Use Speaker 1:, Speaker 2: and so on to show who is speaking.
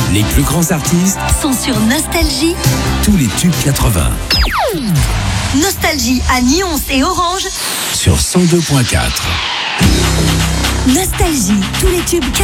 Speaker 1: Les plus grands artistes
Speaker 2: sont sur Nostalgie.
Speaker 1: Tous les tubes 80.
Speaker 2: Nostalgie à Nyons et Orange
Speaker 1: sur 102.4.
Speaker 2: Nostalgie, tous les tubes